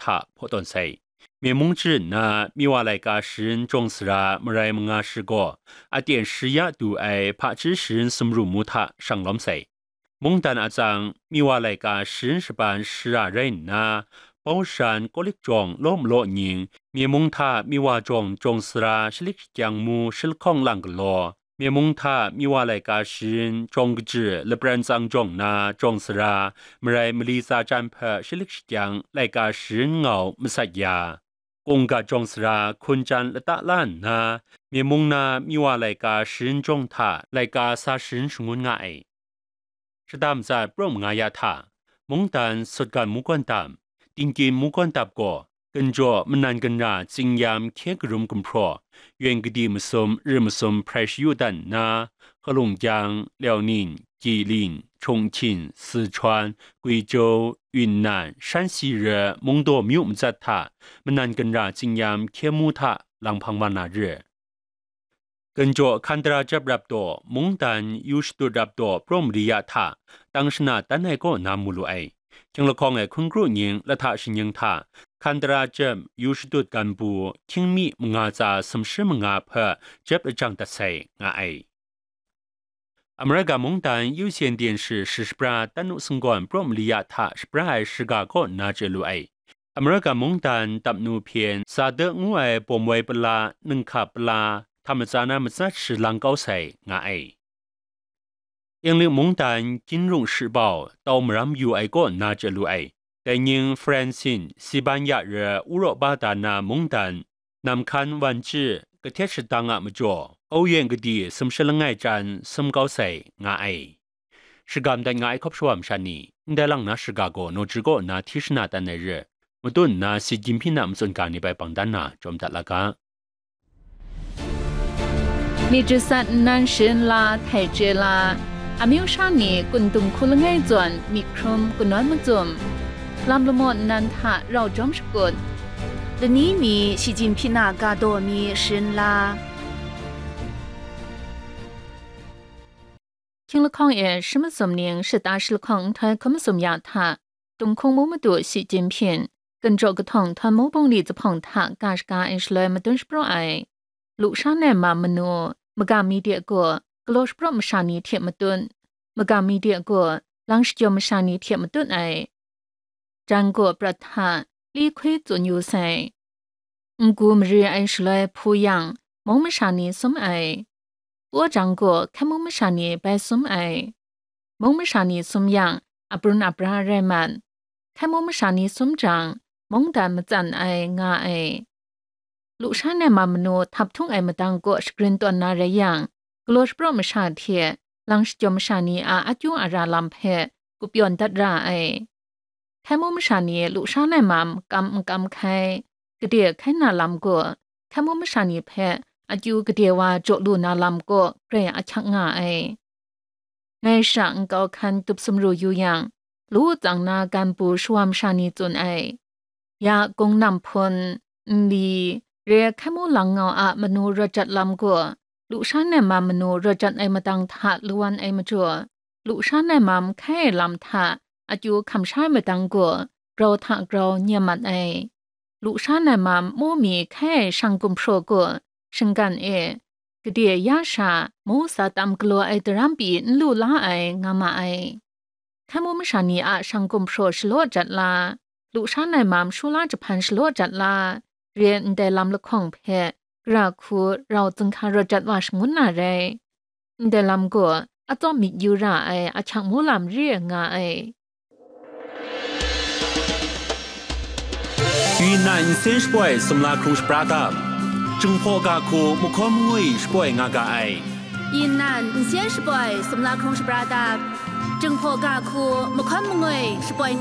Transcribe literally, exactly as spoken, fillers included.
他破断塞。面蒙之那米瓦来个诗人中斯拉莫来蒙阿诗过，阿点诗呀都爱帕之诗人什么入木他上龙塞。蒙丹阿张米瓦来个诗人是班诗啊人那。包山国力中罗姆罗宁，面蒙他米瓦中中斯拉是历江木是空浪个罗，面蒙他米瓦来个诗人中个字勒布兰藏中那中斯拉，么来么里萨占破是历江来个诗人熬么萨亚，公个中斯拉昆占勒达兰那，面蒙那米瓦来个诗人中他来个萨诗人是我爱，是他们在不蒙阿亚他，蒙丹สุดกันมุกันตามดิงกินมุกันตับก่อกันจ่อมันนันกันนาจิงยามเทียกรุมกุมพรอเวียงกดีมสมหรือมสมไพรชยูดันนาขลุงยางเหลียวนิน吉林、重庆、四川、贵州、云南、山西热蒙多米姆在他们南跟着经验天木他浪旁万那日。跟着看得着รับตัว蒙丹有时多รับตัวพร้อมริยาท่าตั้งชนะตั้งให้ก็นามูลุไอจังละคองไอคุณครูยิงและท่าชิงยังท่าคันดราเจมอยู่สุดกันบูทิ้งมีมงาจาสมชื่อมงาเพื่อเจ็บจังตัดใส่งาไออเมริกามงตัน有线电视是十八单独生管พร้อมริยาท่า十八十个ก็นาเจลุไออเมริกามงตันตับนูเพียนซาเดงวยปมไว้ปลาหนึ่งขับปลา他们在那么在吃浪高赛啊哎，因为蒙丹金融时报到么让有爱个拿着路哎，但因 Francine 西班牙人乌罗巴达那蒙丹，南看วันจื้อก็เทศตังอ่ะมาจ่อ欧元个地什么是冷爱战什么高赛啊哎，是干的爱可不说啥呢？你在浪那是个个诺只个那提示那单的日，我都那习近平那么尊干你ไป帮单那จอมตัดละกะนิจสัตนันเชิญลาไทเจลาอามิวชานีกุนตุงคุลงไงจวนมิครมกุนน้อยมจุมลำละมดนันทะเราจอมสกุลเดนี้มี习近平นากาโดมีเชิญลาคิงละคองเอ什么สมเนียง是大是ละคองไทยคำสมยาทะตรงคงมุมตัว习近平กันโจกะทองทำมุบงลีจะพองทะกาชกาเอชเลยมาตุนสปรไอลูกชาแนมามโนมกามีเดียกัวกลอสปรมชานีเทียมตุนมกามีเดียกัวลังชจอมชานีเทียมตุนไอจังกัวประทาลีควยจุนยูไซงกูมเรียไอชเลยผู้ยังมองมชานีสมไอตัวจังกัวแค่มองมชานีไปสมไอมองมชานีสมยังอับรุนอับราเรมันแค่มองมชานีสมจังมองแต่มจันไองาไอลูกชาแนมามโนทับทุ่งไอมาตังก็สกรีนตัวนาเรียงกลัวสปรมชาเทียลังจอมชานีอาอาจุอาราลัมเพกุปยอนตัดราไอแค่มุมชานีลูกชาแนมามกำกำไข่กเดียแค่นาลัมก็แค่มุมชานีเพอาจุกเดียว่าโจลูนาลัมก็เรียอาชักงาไอไงสังเกาคันตุบสมรูอยู่ยังรู้จังนาการปูชวมชานีจนไอยากงนำพลลีเรียแค่มูหลังเงาอะมโนรจัดลำกัวลูกชาแนมามโนรจัดไอมาตังทะลวนไอมาจัวลูกชาแนมามแค่ลำทะอาจูคำใช้มาตังกัวเราทะเราเนียมันไอลูกชาแนมามมูมีแค่ช่างกุมโปรกัวช่างกันเอกเดียยาชามูสาตามกลัวไอตรามปีนลูลาไองามาไอแค่มูมชานีอะช่างกุมโปรชโลจัดลาลูกชาแนมามชูลาจะพันชโลจัดลาเรียนได้ลำละของเพะราคูเราจึงคารจัดว่าสงุนอะไรได้ลำกัวอาจอมิยูราไออาชังมูลำเรียงาไอ云南新สปอยสมลาครูสปราดาจึงพอกาคูมุขมวยสปอยงากาไอยินนัน新สปอยสมลาครูสปราดาจึงพอกาคูมุขมวยสปอย